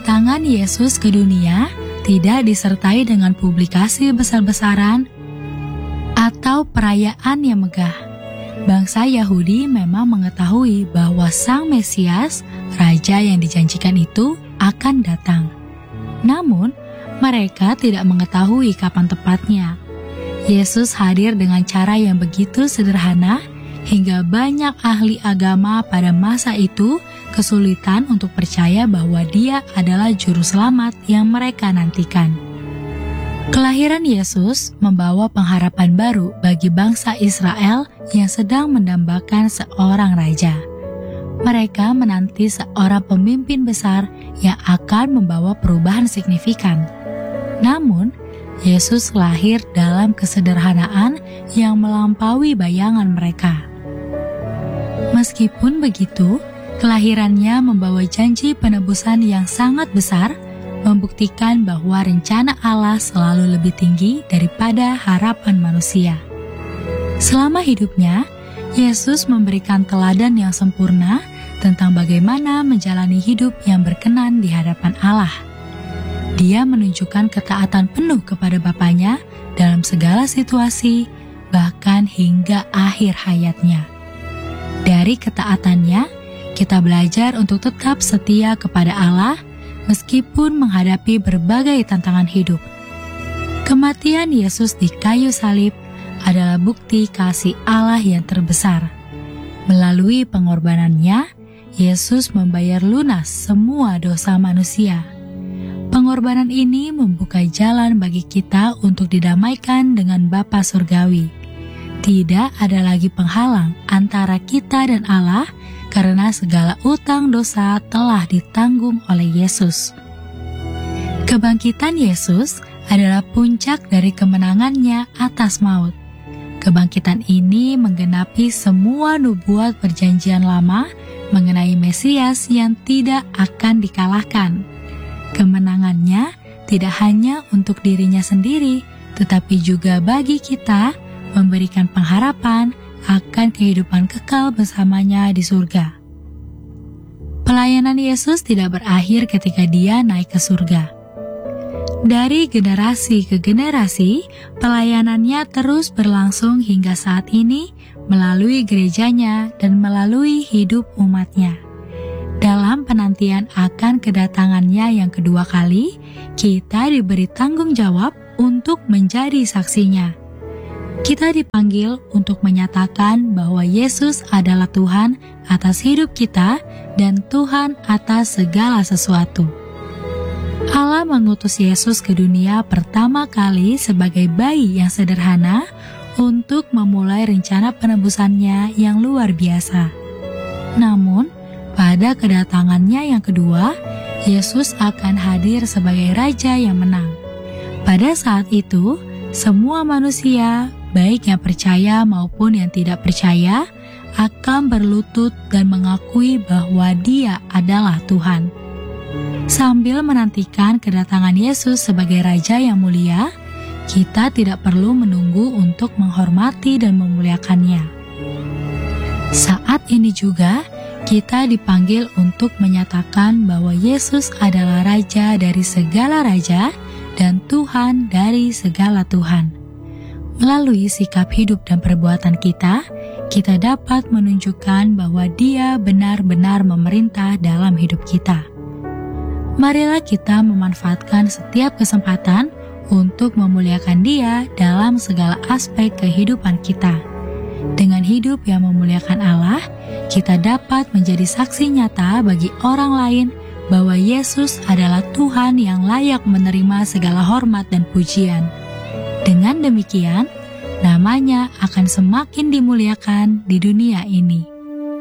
Kedatangan Yesus ke dunia tidak disertai dengan publikasi besar-besaran atau perayaan yang megah. Bangsa Yahudi memang mengetahui bahwa Sang Mesias, Raja yang dijanjikan itu, akan datang. Namun, mereka tidak mengetahui kapan tepatnya. Yesus hadir dengan cara yang begitu sederhana hingga banyak ahli agama pada masa itu kesulitan untuk percaya bahwa Dia adalah juru selamat yang mereka nantikan. Kelahiran Yesus membawa pengharapan baru bagi bangsa Israel yang sedang mendambakan seorang raja. Mereka menanti seorang pemimpin besar yang akan membawa perubahan signifikan. Namun, Yesus lahir dalam kesederhanaan yang melampaui bayangan mereka. Meskipun begitu, kelahirannya membawa janji penebusan yang sangat besar, membuktikan bahwa rencana Allah selalu lebih tinggi daripada harapan manusia. Selama hidupnya, Yesus memberikan teladan yang sempurna tentang bagaimana menjalani hidup yang berkenan di hadapan Allah. Dia menunjukkan ketaatan penuh kepada Bapanya dalam segala situasi, bahkan hingga akhir hayatnya. Dari ketaatannya, kita belajar untuk tetap setia kepada Allah meskipun menghadapi berbagai tantangan hidup. Kematian Yesus di kayu salib adalah bukti kasih Allah yang terbesar. Melalui pengorbanannya, Yesus membayar lunas semua dosa manusia. Pengorbanan ini membuka jalan bagi kita untuk didamaikan dengan Bapa Surgawi. Tidak ada lagi penghalang antara kita dan Allah, karena segala utang dosa telah ditanggung oleh Yesus. Kebangkitan Yesus adalah puncak dari kemenangannya atas maut. Kebangkitan ini menggenapi semua nubuat perjanjian lama mengenai Mesias yang tidak akan dikalahkan. Kemenangannya tidak hanya untuk dirinya sendiri, tetapi juga bagi kita, memberikan pengharapan akan kehidupan kekal bersamanya di surga. Pelayanan Yesus tidak berakhir ketika Dia naik ke surga. Dari generasi ke generasi, pelayanannya terus berlangsung hingga saat ini melalui gerejanya dan melalui hidup umatnya. Dalam penantian akan kedatangannya yang kedua kali, kita diberi tanggung jawab untuk menjadi saksinya. Kita dipanggil untuk menyatakan bahwa Yesus adalah Tuhan atas hidup kita dan Tuhan atas segala sesuatu. Allah mengutus Yesus ke dunia pertama kali sebagai bayi yang sederhana untuk memulai rencana penebusannya yang luar biasa. Namun, pada kedatangannya yang kedua, Yesus akan hadir sebagai Raja yang menang. Pada saat itu, semua manusia, baik yang percaya maupun yang tidak percaya, akan berlutut dan mengakui bahwa Dia adalah Tuhan. Sambil menantikan kedatangan Yesus sebagai Raja yang mulia, kita tidak perlu menunggu untuk menghormati dan memuliakannya. Saat ini juga, kita dipanggil untuk menyatakan bahwa Yesus adalah Raja dari segala raja dan Tuhan dari segala Tuhan. Melalui sikap hidup dan perbuatan kita dapat menunjukkan bahwa Dia benar-benar memerintah dalam hidup kita. Marilah kita memanfaatkan setiap kesempatan untuk memuliakan Dia dalam segala aspek kehidupan kita. Dengan hidup yang memuliakan Allah, kita dapat menjadi saksi nyata bagi orang lain bahwa Yesus adalah Tuhan yang layak menerima segala hormat dan pujian. Dengan demikian, namanya akan semakin dimuliakan di dunia ini.